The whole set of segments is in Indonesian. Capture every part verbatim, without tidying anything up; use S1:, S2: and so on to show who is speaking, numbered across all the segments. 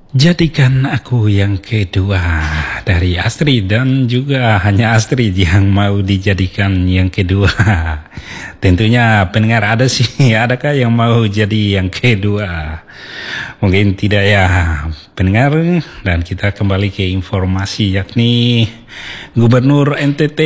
S1: Jadikan aku yang kedua dari Astrid, dan juga hanya Astrid yang mau dijadikan yang kedua. Tentunya pendengar ada sih, adakah yang mau jadi yang kedua? Mungkin tidak ya pendengar. Dan kita kembali ke informasi, yakni Gubernur N T T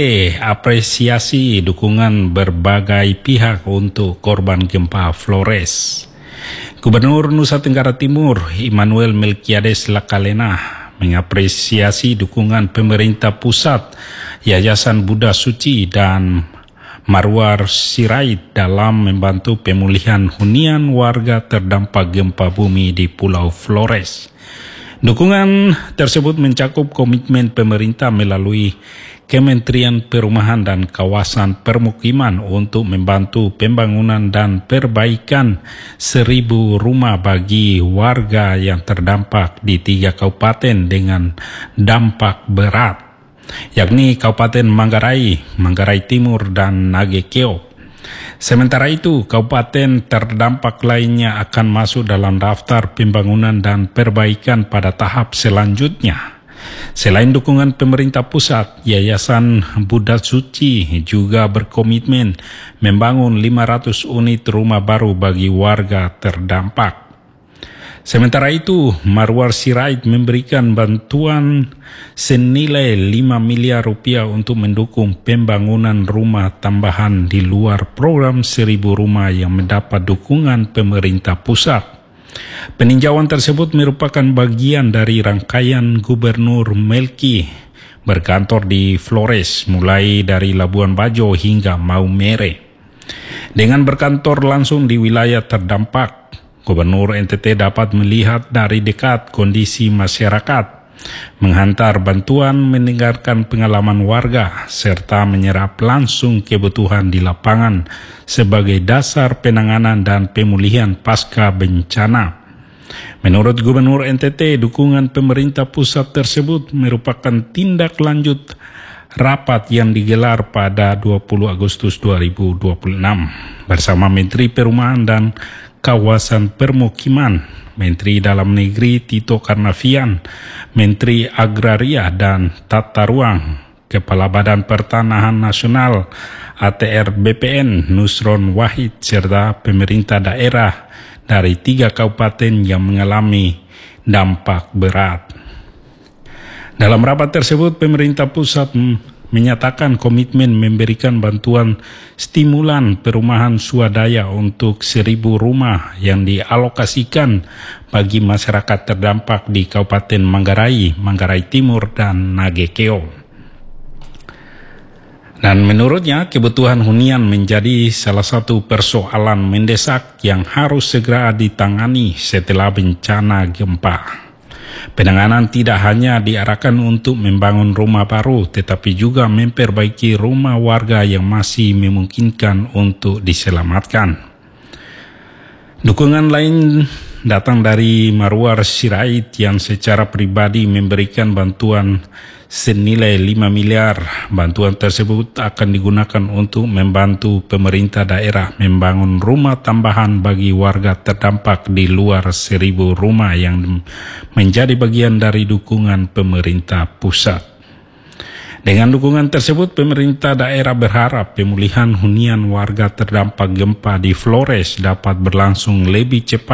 S1: apresiasi dukungan berbagai pihak untuk korban gempa Flores. Gubernur Nusa Tenggara Timur Immanuel Melquiades Lakalena mengapresiasi dukungan pemerintah pusat, Yayasan Buddha Suci dan Marwar Sirait dalam membantu pemulihan hunian warga terdampak gempa bumi di Pulau Flores. Dukungan tersebut mencakup komitmen pemerintah melalui Kementerian Perumahan dan Kawasan Permukiman untuk membantu pembangunan dan perbaikan seribu rumah bagi warga yang terdampak di tiga kabupaten dengan dampak berat, yakni Kabupaten Manggarai, Manggarai Timur, dan Nagekeo. Sementara itu, kabupaten terdampak lainnya akan masuk dalam daftar pembangunan dan perbaikan pada tahap selanjutnya. Selain dukungan pemerintah pusat, Yayasan Buddha Suci juga berkomitmen membangun lima ratus unit rumah baru bagi warga terdampak. Sementara itu, Marwar Sirait memberikan bantuan senilai lima miliar rupiah untuk mendukung pembangunan rumah tambahan di luar program seribu rumah yang mendapat dukungan pemerintah pusat. Peninjauan tersebut merupakan bagian dari rangkaian Gubernur Melki berkantor di Flores, mulai dari Labuan Bajo hingga Maumere. Dengan berkantor langsung di wilayah terdampak, Gubernur N T T dapat melihat dari dekat kondisi masyarakat, menghantar bantuan, mendengarkan pengalaman warga, serta menyerap langsung kebutuhan di lapangan sebagai dasar penanganan dan pemulihan pasca bencana. Menurut Gubernur N T T, dukungan pemerintah pusat tersebut merupakan tindak lanjut rapat yang digelar pada dua puluh Agustus dua ribu dua puluh enam bersama Menteri Perumahan dan Kawasan Permukiman, Menteri Dalam Negeri Tito Karnavian, Menteri Agraria dan Tata Ruang, Kepala Badan Pertanahan Nasional A T R B P N Nusron Wahid, serta pemerintah daerah dari tiga kabupaten yang mengalami dampak berat. Dalam rapat tersebut, pemerintah pusat menyatakan komitmen memberikan bantuan stimulan perumahan swadaya untuk seribu rumah yang dialokasikan bagi masyarakat terdampak di Kabupaten Manggarai, Manggarai Timur, dan Nagekeo. Dan menurutnya, kebutuhan hunian menjadi salah satu persoalan mendesak yang harus segera ditangani setelah bencana gempa. Penanganan tidak hanya diarahkan untuk membangun rumah baru, tetapi juga memperbaiki rumah warga yang masih memungkinkan untuk diselamatkan. Dukungan lain datang dari Marwar Sirait yang secara pribadi memberikan bantuan senilai lima miliar. Bantuan tersebut akan digunakan untuk membantu pemerintah daerah membangun rumah tambahan bagi warga terdampak di luar seribu rumah yang menjadi bagian dari dukungan pemerintah pusat. Dengan dukungan tersebut, pemerintah daerah berharap pemulihan hunian warga terdampak gempa di Flores dapat berlangsung lebih cepat